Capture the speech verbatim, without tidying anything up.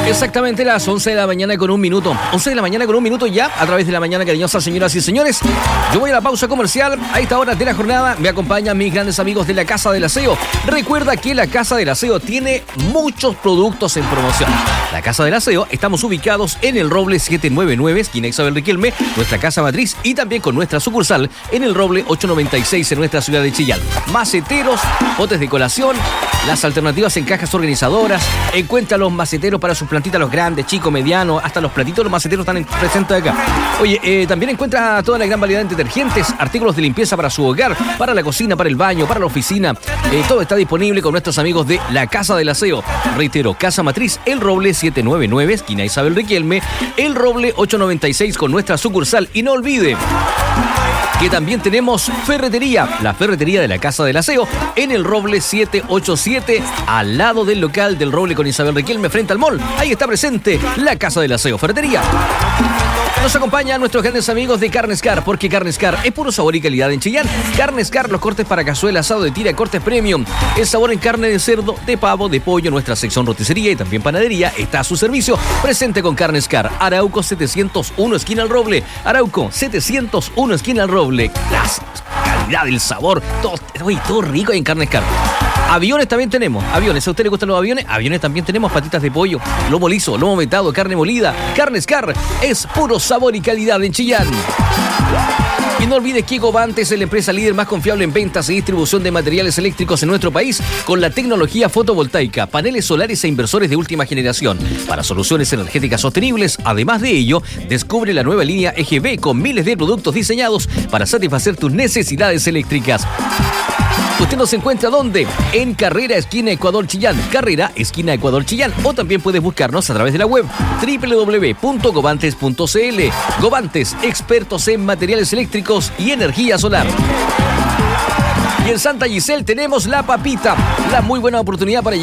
Exactamente las once de la mañana con un minuto. once de la mañana con un minuto ya, a través de la mañana cariñosa, señoras y señores. Yo voy a la pausa comercial. A esta hora de la jornada me acompañan mis grandes amigos de la Casa del Aseo. Recuerda que la Casa del Aseo tiene muchos productos en promoción. La Casa del Aseo, estamos ubicados en el Roble setecientos noventa y nueve, esquina Isabel Riquelme, nuestra casa matriz, y también con nuestra sucursal en el Roble ochocientos noventa y seis en nuestra ciudad de Chillán. Maceteros, botes de colación, las alternativas en cajas organizadoras. Encuentra los maceteros para sus plantitas, los grandes, chicos, medianos, hasta los platitos, los maceteros están presentes acá. Oye, eh, también encuentra toda la gran variedad de detergentes, artículos de limpieza para su hogar, para la cocina, para el baño, para la oficina. Eh, todo está disponible con nuestros amigos de la Casa del Aseo. Reitero, Casa Matriz, el Roble setecientos noventa y nueve, esquina Isabel Riquelme, el Roble ochocientos noventa y seis con nuestra sucursal. Y no olvide que también tenemos ferretería, la ferretería de la Casa del Aseo, en el Roble setecientos ochenta y siete, al lado del local del Roble con Isabel Riquelme, frente al mall. Ahí está presente la Casa del Aseo, ferretería. Nos acompañan nuestros grandes amigos de Carnes Car, porque Carnes Car es puro sabor y calidad en Chillán. Carnes Car, los cortes para cazuela, asado de tira, cortes premium. El sabor en carne de cerdo, de pavo, de pollo. Nuestra sección roticería y también panadería está a su servicio. Presente con Carnes Car. Arauco setecientos uno, esquina al Roble. Arauco setecientos uno, esquina al Roble. La calidad, el sabor, todo, uy, todo rico en Carnes Car. Aviones también tenemos, aviones. ¿A usted le gustan los aviones? Aviones también tenemos, patitas de pollo, lomo liso, lomo metado, carne molida. Carnes Car es puro sabor y calidad en Chillán. Y no olvides que Govantes es la empresa líder más confiable en ventas y distribución de materiales eléctricos en nuestro país, con la tecnología fotovoltaica, paneles solares e inversores de última generación para soluciones energéticas sostenibles. Además de ello, descubre la nueva línea E G B con miles de productos diseñados para satisfacer tus necesidades eléctricas. ¿Usted nos encuentra dónde? En Carrera, esquina Ecuador Chillán. Carrera, esquina Ecuador Chillán. O también puedes buscarnos a través de la web doble u doble u doble u punto govantes punto c l. Govantes, expertos en materiales eléctricos y energía solar. Y en Santa Giselle tenemos La Papita, la muy buena oportunidad para